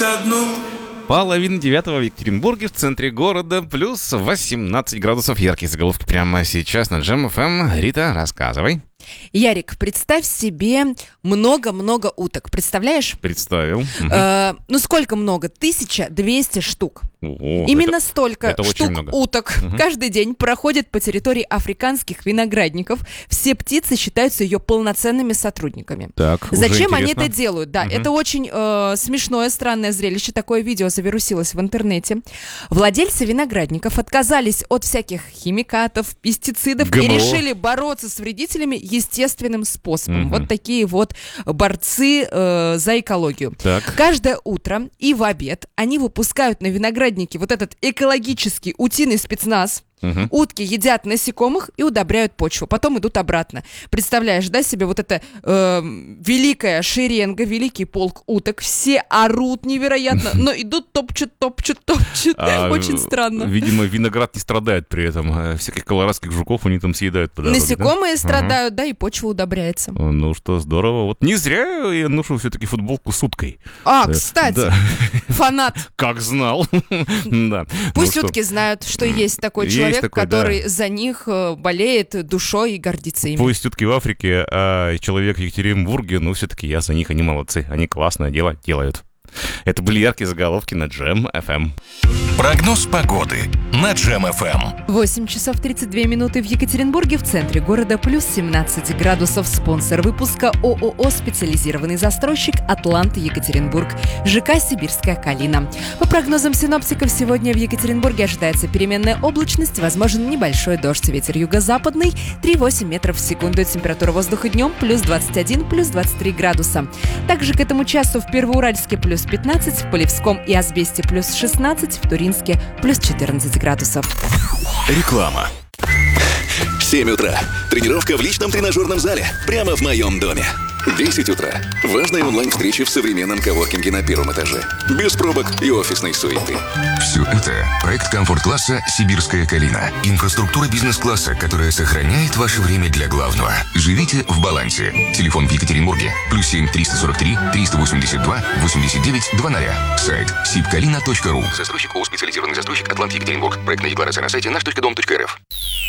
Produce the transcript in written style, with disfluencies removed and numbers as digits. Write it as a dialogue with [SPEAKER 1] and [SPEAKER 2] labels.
[SPEAKER 1] ко дну.
[SPEAKER 2] Половина девятого в Екатеринбурге, в центре города, плюс 18 градусов. Яркие заголовки прямо сейчас на Джем ФМ. Рита, рассказывай.
[SPEAKER 3] Ярик, представь себе много-много уток. Представляешь?
[SPEAKER 2] Представил.
[SPEAKER 3] Ну, сколько много? 1200 штук.
[SPEAKER 2] О,
[SPEAKER 3] Именно столько
[SPEAKER 2] это очень
[SPEAKER 3] штук
[SPEAKER 2] много.
[SPEAKER 3] уток каждый день проходит по территории африканских виноградников. Все птицы считаются ее полноценными сотрудниками.
[SPEAKER 2] Так, уже
[SPEAKER 3] Зачем они
[SPEAKER 2] интересно.
[SPEAKER 3] это делают? Да, это очень смешное, странное зрелище. Такое видео завирусилось в интернете. Владельцы виноградников отказались от всяких химикатов, пестицидов и
[SPEAKER 2] ГМО.
[SPEAKER 3] решили бороться с вредителями естественным способом.
[SPEAKER 2] Мгм.
[SPEAKER 3] Вот такие вот борцы за экологию.
[SPEAKER 2] Так.
[SPEAKER 3] Каждое утро и в обед они выпускают на винограднике вот этот экологический утиный спецназ. Утки едят насекомых и удобряют почву. Потом идут обратно. Представляешь, да, себе вот это великая шеренга, великий полк уток. Все орут невероятно, но идут топчут. Очень странно.
[SPEAKER 2] Видимо, виноград не страдает при этом. Всяких колорадских жуков они там съедают по дороге, да?
[SPEAKER 3] Насекомые страдают, да, и почва удобряется.
[SPEAKER 2] Ну что, здорово. Вот не зря я ношу все-таки футболку с уткой.
[SPEAKER 3] Кстати,
[SPEAKER 2] Да.
[SPEAKER 3] фанат.
[SPEAKER 2] Как знал. Да.
[SPEAKER 3] Пусть
[SPEAKER 2] Ну что,
[SPEAKER 3] утки знают, что есть такой
[SPEAKER 2] есть
[SPEAKER 3] человек,
[SPEAKER 2] такой,
[SPEAKER 3] который за них болеет душой и гордится ими.
[SPEAKER 2] Пусть утки в Африке, а человек в Екатеринбурге, ну все-таки я за них, они молодцы. Они классное дело делают. Это были яркие заголовки на Джем ФМ.
[SPEAKER 4] Прогноз погоды на Джем ФМ.
[SPEAKER 3] 8 часов 32 минуты в Екатеринбурге, в центре города, плюс 17 градусов. Спонсор выпуска ООО «Специализированный застройщик Атлант Екатеринбург», ЖК «Сибирская Калина». По прогнозам синоптиков, сегодня в Екатеринбурге ожидается переменная облачность, возможен небольшой дождь, ветер юго-западный 3,8 метров в секунду. Температура воздуха днем плюс 21, плюс 23 градуса. Также к этому часу в Первоуральске плюс 15, в Полевском и Асбесте плюс 16, в Туринске плюс 14 градусов.
[SPEAKER 4] Реклама. 7 утра. Тренировка в личном тренажерном зале. Прямо в моем доме. 10 утра. Важная онлайн-встреча в современном коворкинге на первом этаже. Без пробок и офисной суеты.
[SPEAKER 5] Все это – проект комфорт-класса «Сибирская Калина». Инфраструктура бизнес-класса, которая сохраняет ваше время для главного. Живите в балансе. Телефон в Екатеринбурге. +7 343 382 89 00. Сайт sibkalina.ru. Застройщик ООО «Специализированный застройщик Атлант Екатеринбург». Проектная декларация на сайте наш.дом.рф.